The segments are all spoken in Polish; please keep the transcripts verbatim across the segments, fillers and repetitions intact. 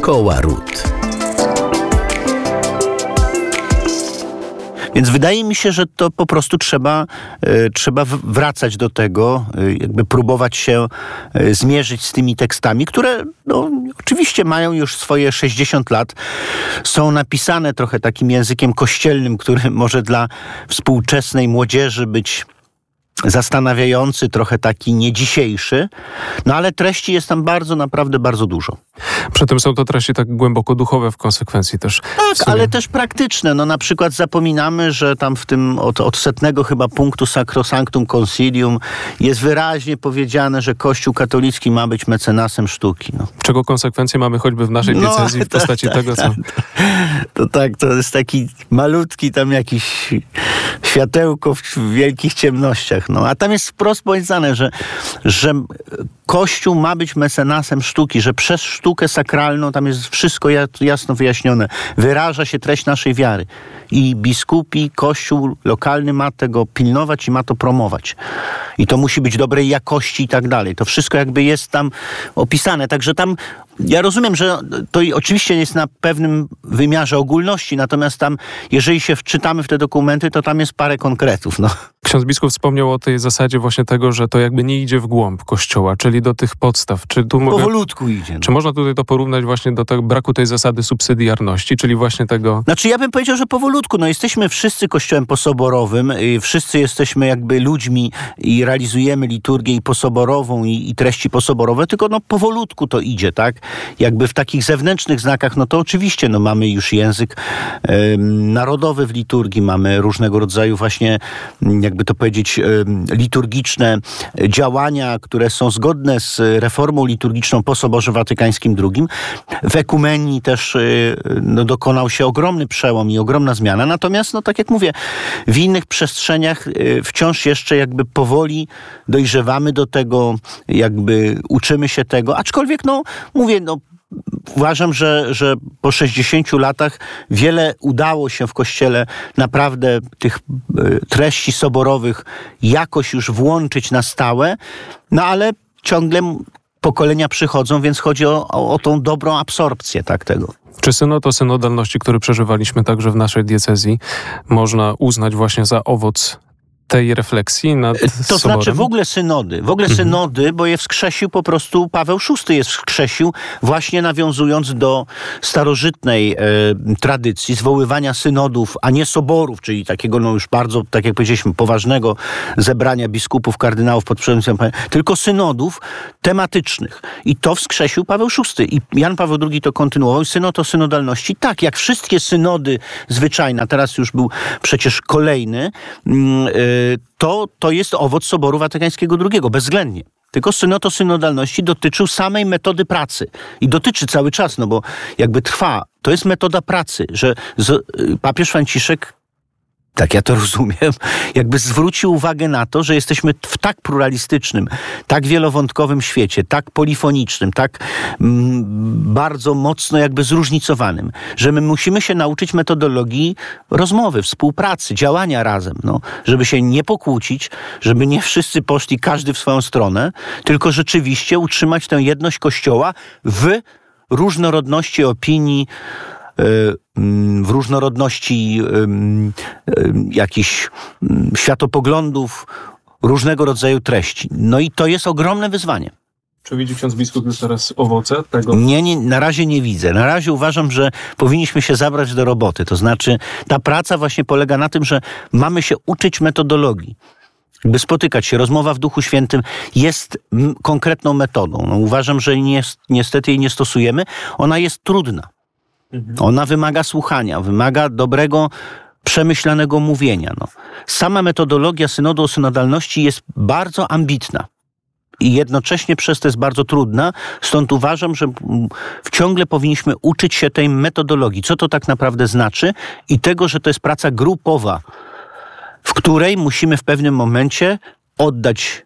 Szkoła Ród. Więc wydaje mi się, że to po prostu trzeba, y, trzeba wracać do tego, y, jakby próbować się y, zmierzyć z tymi tekstami, które no, oczywiście mają już swoje sześćdziesiąt lat. Są napisane trochę takim językiem kościelnym, który może dla współczesnej młodzieży być zastanawiający, trochę taki niedzisiejszy, no ale treści jest tam bardzo, naprawdę bardzo dużo. Przy tym są to treści tak głęboko duchowe w konsekwencji też. Tak, ale też praktyczne. No na przykład zapominamy, że tam w tym od, od setnego chyba punktu Sacrosanctum Concilium jest wyraźnie powiedziane, że Kościół katolicki ma być mecenasem sztuki. No. Czego konsekwencje mamy choćby w naszej diecezji no, w postaci tak, tego, co... Tak, to tak, to jest taki malutki tam jakiś światełko w wielkich ciemnościach. No. A tam jest wprost powiedziane, że, że Kościół ma być mecenasem sztuki, że przez sztukę sakralną, tam jest wszystko jasno wyjaśnione, wyraża się treść naszej wiary. I biskupi, Kościół lokalny ma tego pilnować i ma to promować. I to musi być dobrej jakości i tak dalej. To wszystko jakby jest tam opisane. Także tam, ja rozumiem, że to oczywiście jest na pewnym wymiarze ogólności, natomiast tam, jeżeli się wczytamy w te dokumenty, to tam jest parę konkretów. No. Ksiądz biskup wspomniał o tej zasadzie właśnie tego, że to jakby nie idzie w głąb Kościoła, czyli do tych podstaw. Czy tu mogę, powolutku idzie. No. Czy można tutaj to porównać właśnie do tego braku tej zasady subsydiarności, czyli właśnie tego... Znaczy ja bym powiedział, że powolutku. No jesteśmy wszyscy Kościołem posoborowym, i wszyscy jesteśmy jakby ludźmi i realizujemy liturgię i posoborową i, i treści posoborowe, tylko no powolutku to idzie, tak? Jakby w takich zewnętrznych znakach, no to oczywiście no mamy już język y, narodowy w liturgii, mamy różnego rodzaju właśnie, jakby to powiedzieć, y, liturgiczne działania, które są zgodne z reformą liturgiczną po Soborze Watykańskim drugim. W ekumenii też y, no, dokonał się ogromny przełom i ogromna zmiana. Natomiast, no tak jak mówię, w innych przestrzeniach y, wciąż jeszcze jakby powoli dojrzewamy do tego, jakby uczymy się tego. Aczkolwiek, no mówię, no uważam, że, że po sześćdziesięciu latach wiele udało się w Kościele naprawdę tych y, treści soborowych jakoś już włączyć na stałe, no ale ciągle pokolenia przychodzą, więc chodzi o, o, o tą dobrą absorpcję tak tego. Czy synod o synodalności, który przeżywaliśmy także w naszej diecezji, można uznać właśnie za owoc tej refleksji nad To Soborem? znaczy w ogóle synody, w ogóle mhm. synody, bo je wskrzesił po prostu Paweł szósty, je wskrzesił właśnie nawiązując do starożytnej e, tradycji zwoływania synodów, a nie soborów, czyli takiego no już bardzo, tak jak powiedzieliśmy, poważnego zebrania biskupów, kardynałów pod przewodnictwem, tylko synodów tematycznych. I to wskrzesił Paweł szósty. I Jan Paweł drugi to kontynuował. Synod o synodalności, tak, jak wszystkie synody zwyczajne, a teraz już był przecież kolejny, yy, to, to jest owoc Soboru Watykańskiego drugiego, bezwzględnie. Tylko synod o synodalności dotyczył samej metody pracy. I dotyczy cały czas, no bo jakby trwa. To jest metoda pracy, że z, papież Franciszek, tak ja to rozumiem, jakby zwrócił uwagę na to, że jesteśmy w tak pluralistycznym, tak wielowątkowym świecie, tak polifonicznym, tak mm, bardzo mocno jakby zróżnicowanym, że my musimy się nauczyć metodologii rozmowy, współpracy, działania razem, no, żeby się nie pokłócić, żeby nie wszyscy poszli każdy w swoją stronę, tylko rzeczywiście utrzymać tę jedność Kościoła w różnorodności opinii, w różnorodności jakichś światopoglądów, różnego rodzaju treści. No i to jest ogromne wyzwanie. Czy widzi ksiądz biskup już teraz owoce tego? Nie, nie, na razie nie widzę. Na razie uważam, że powinniśmy się zabrać do roboty. To znaczy ta praca właśnie polega na tym, że mamy się uczyć metodologii. By spotykać się. Rozmowa w Duchu Świętym jest m- konkretną metodą. No, uważam, że nie, niestety jej nie stosujemy. Ona jest trudna. Ona wymaga słuchania, wymaga dobrego, przemyślanego mówienia. No. Sama metodologia synodu o synodalności jest bardzo ambitna i jednocześnie przez to jest bardzo trudna. Stąd uważam, że ciągle powinniśmy uczyć się tej metodologii. Co to tak naprawdę znaczy i tego, że to jest praca grupowa, w której musimy w pewnym momencie oddać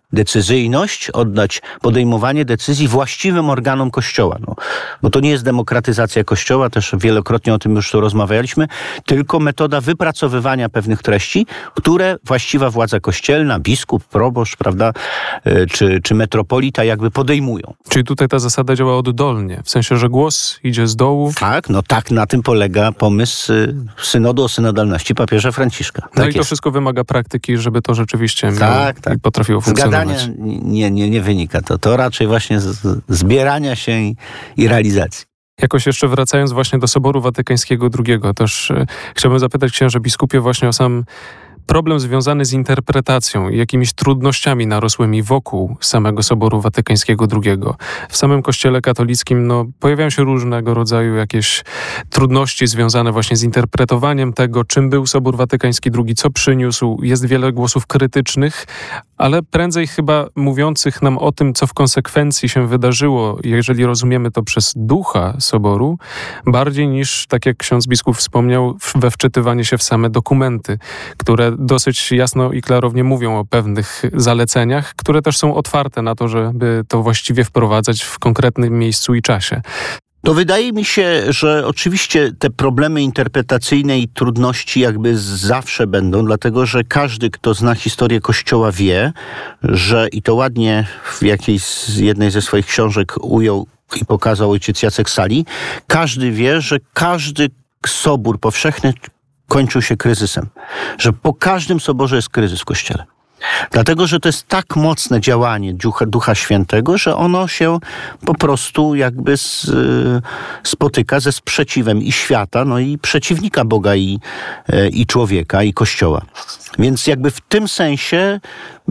decyzyjność, oddać podejmowanie decyzji właściwym organom Kościoła. No, bo to nie jest demokratyzacja Kościoła, też wielokrotnie o tym już tu rozmawialiśmy, tylko metoda wypracowywania pewnych treści, które właściwa władza kościelna, biskup, proboszcz, prawda, czy, czy metropolita jakby podejmują. Czyli tutaj ta zasada działa oddolnie, w sensie, że głos idzie z dołu. Tak, no tak, na tym polega pomysł synodu o synodalności papieża Franciszka. No tak i to jest. wszystko wymaga praktyki, żeby to rzeczywiście miało Tak, tak. i potrafiło funkcjonować. Zgadania nie, nie, nie wynika. To, to raczej właśnie z zbierania się i, i realizacji. Jakoś jeszcze wracając właśnie do Soboru Watykańskiego drugiego, też e, chciałbym zapytać księże biskupie właśnie o sam problem związany z interpretacją i jakimiś trudnościami narosłymi wokół samego Soboru Watykańskiego drugiego. W samym Kościele katolickim no, pojawiają się różnego rodzaju jakieś trudności związane właśnie z interpretowaniem tego, czym był Sobór Watykański drugi, co przyniósł. Jest wiele głosów krytycznych, ale prędzej chyba mówiących nam o tym, co w konsekwencji się wydarzyło, jeżeli rozumiemy to przez ducha Soboru, bardziej niż, tak jak ksiądz biskup wspomniał, we wczytywanie się w same dokumenty, które dosyć jasno i klarownie mówią o pewnych zaleceniach, które też są otwarte na to, żeby to właściwie wprowadzać w konkretnym miejscu i czasie. To wydaje mi się, że oczywiście te problemy interpretacyjne i trudności jakby zawsze będą, dlatego że każdy, kto zna historię Kościoła, wie, że i to ładnie w jakiejś z jednej ze swoich książek ujął i pokazał ojciec Jacek Sali, każdy wie, że każdy sobór powszechny kończył się kryzysem. Że po każdym soborze jest kryzys w Kościele. Dlatego, że to jest tak mocne działanie Ducha, Ducha Świętego, że ono się po prostu jakby z, spotyka ze sprzeciwem i świata, no i przeciwnika Boga i, i człowieka, i Kościoła. Więc jakby w tym sensie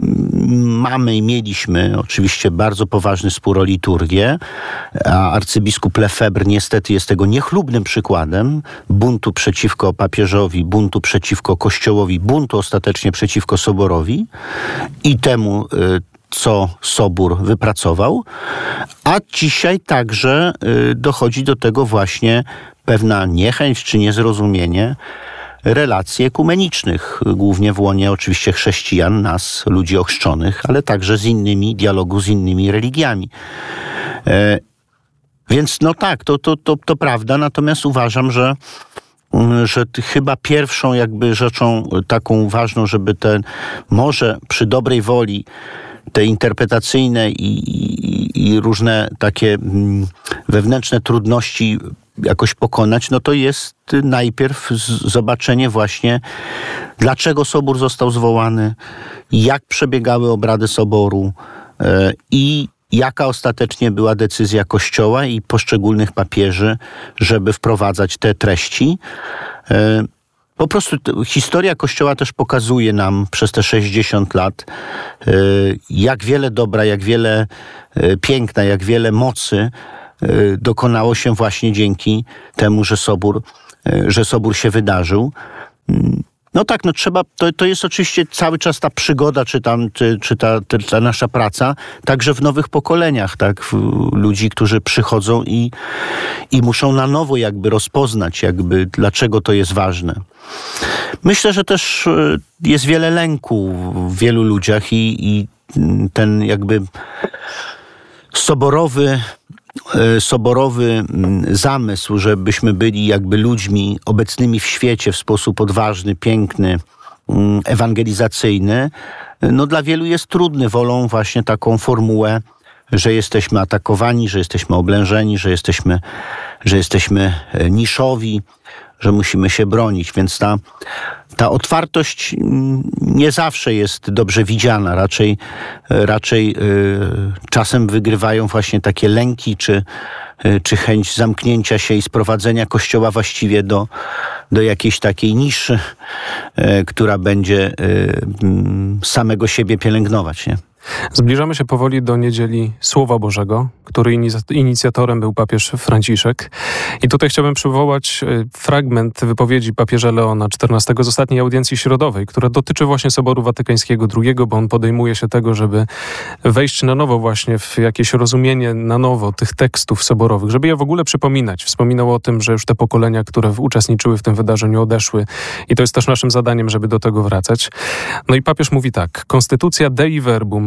mamy i mieliśmy oczywiście bardzo poważny spór o liturgię, a arcybiskup Lefebvre niestety jest tego niechlubnym przykładem buntu przeciwko papieżowi, buntu przeciwko Kościołowi, buntu ostatecznie przeciwko Soborowi i temu, co Sobór wypracował, a dzisiaj także dochodzi do tego właśnie pewna niechęć czy niezrozumienie relacji ekumenicznych, głównie w łonie oczywiście chrześcijan, nas, ludzi ochrzczonych, ale także z innymi, dialogu z innymi religiami. E, więc no tak, to, to, to, to prawda, natomiast uważam, że że chyba pierwszą jakby rzeczą taką ważną, żeby ten, może przy dobrej woli te interpretacyjne i, i, i różne takie wewnętrzne trudności jakoś pokonać, no to jest najpierw zobaczenie właśnie, dlaczego Sobór został zwołany, jak przebiegały obrady Soboru yy, i jaka ostatecznie była decyzja Kościoła i poszczególnych papieży, żeby wprowadzać te treści. Yy, Po prostu historia Kościoła też pokazuje nam przez te sześćdziesiąt lat, jak wiele dobra, jak wiele piękna, jak wiele mocy dokonało się właśnie dzięki temu, że Sobór, że Sobór się wydarzył. No tak, no trzeba, to, to jest oczywiście cały czas ta przygoda, czy, tam, czy, czy ta, ta, ta nasza praca, także w nowych pokoleniach, tak, ludzi, którzy przychodzą i, i muszą na nowo jakby rozpoznać, jakby dlaczego to jest ważne. Myślę, że też jest wiele lęku w wielu ludziach i, i ten jakby soborowy soborowy zamysł, żebyśmy byli jakby ludźmi obecnymi w świecie w sposób odważny, piękny, ewangelizacyjny, no dla wielu jest trudny. Wolą właśnie taką formułę, że jesteśmy atakowani, że jesteśmy oblężeni, że jesteśmy, że jesteśmy niszowi, że musimy się bronić. Więc ta, ta otwartość nie zawsze jest dobrze widziana. Raczej, raczej yy, czasem wygrywają właśnie takie lęki, czy, yy, czy chęć zamknięcia się i sprowadzenia Kościoła właściwie do, do jakiejś takiej niszy, yy, która będzie yy, samego siebie pielęgnować, nie? Zbliżamy się powoli do Niedzieli Słowa Bożego, który inicjatorem był papież Franciszek. I tutaj chciałbym przywołać fragment wypowiedzi papieża Leona czternastego z ostatniej audiencji środowej, która dotyczy właśnie Soboru Watykańskiego drugiego, bo on podejmuje się tego, żeby wejść na nowo właśnie w jakieś rozumienie na nowo tych tekstów soborowych, żeby je w ogóle przypominać. Wspominał o tym, że już te pokolenia, które uczestniczyły w tym wydarzeniu, odeszły i to jest też naszym zadaniem, żeby do tego wracać. No i papież mówi tak: Konstytucja Dei Verbum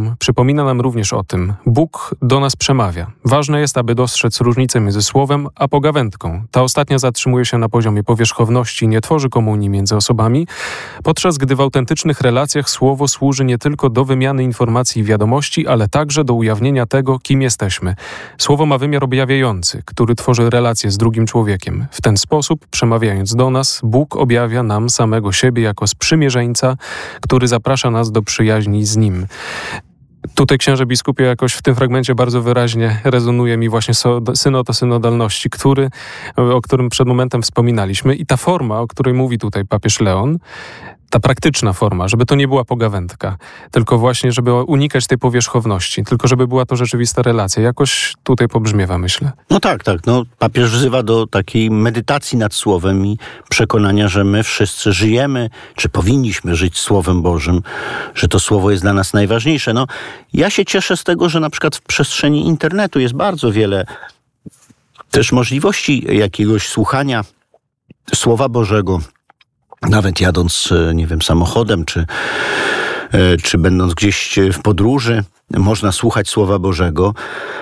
psalm przypomina nam również o tym. Bóg do nas przemawia. Ważne jest, aby dostrzec różnicę między słowem a pogawędką. Ta ostatnia zatrzymuje się na poziomie powierzchowności, nie tworzy komunii między osobami, podczas gdy w autentycznych relacjach słowo służy nie tylko do wymiany informacji i wiadomości, ale także do ujawnienia tego, kim jesteśmy. Słowo ma wymiar objawiający, który tworzy relacje z drugim człowiekiem. W ten sposób, przemawiając do nas, Bóg objawia nam samego siebie jako sprzymierzeńca, który zaprasza nas do przyjaźni z Nim. Tutaj, księże biskupie, jakoś w tym fragmencie bardzo wyraźnie rezonuje mi właśnie so, synod o synodalności, który, o którym przed momentem wspominaliśmy. I ta forma, o której mówi tutaj papież Leon, ta praktyczna forma, żeby to nie była pogawędka, tylko właśnie, żeby unikać tej powierzchowności, tylko żeby była to rzeczywista relacja. Jakoś tutaj pobrzmiewa, myślę. No tak, tak. No, papież wzywa do takiej medytacji nad Słowem i przekonania, że my wszyscy żyjemy, czy powinniśmy żyć Słowem Bożym, że to Słowo jest dla nas najważniejsze. No, ja się cieszę z tego, że na przykład w przestrzeni internetu jest bardzo wiele też możliwości jakiegoś słuchania Słowa Bożego, nawet jadąc, nie wiem, samochodem, czy, czy będąc gdzieś w podróży, można słuchać Słowa Bożego.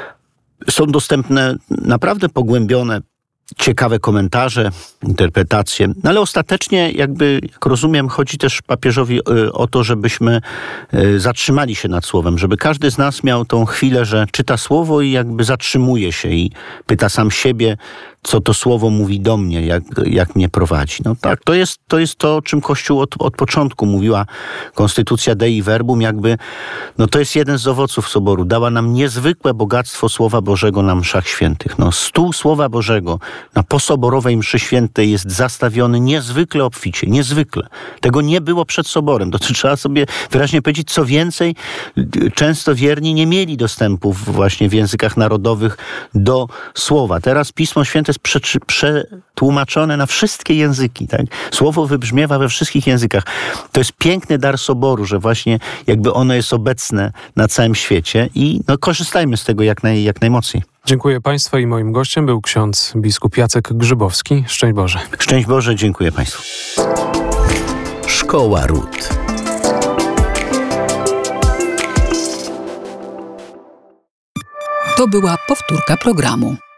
Są dostępne naprawdę pogłębione, ciekawe komentarze, interpretacje, no ale ostatecznie, jakby, jak rozumiem, chodzi też papieżowi o to, żebyśmy zatrzymali się nad Słowem, żeby każdy z nas miał tą chwilę, że czyta Słowo i jakby zatrzymuje się i pyta sam siebie, co to Słowo mówi do mnie, jak, jak mnie prowadzi. No tak, to jest, to jest to, o czym Kościół od, od początku mówiła Konstytucja Dei Verbum, jakby, no to jest jeden z owoców Soboru. Dała nam niezwykłe bogactwo Słowa Bożego na mszach świętych. No, stół Słowa Bożego na posoborowej mszy świętej jest zastawiony niezwykle obficie, niezwykle. Tego nie było przed Soborem. To trzeba sobie wyraźnie powiedzieć, co więcej, często wierni nie mieli dostępu właśnie w językach narodowych do Słowa. Teraz Pismo Święte jest przetłumaczone na wszystkie języki. Tak? Słowo wybrzmiewa we wszystkich językach. To jest piękny dar Soboru, że właśnie jakby ono jest obecne na całym świecie i no, korzystajmy z tego jak, naj, jak najmocniej. Dziękuję Państwu i moim gościem był ksiądz biskup Jacek Grzybowski. Szczęść Boże. Szczęść Boże, dziękuję Państwu. Szkoła Ród. To była powtórka programu.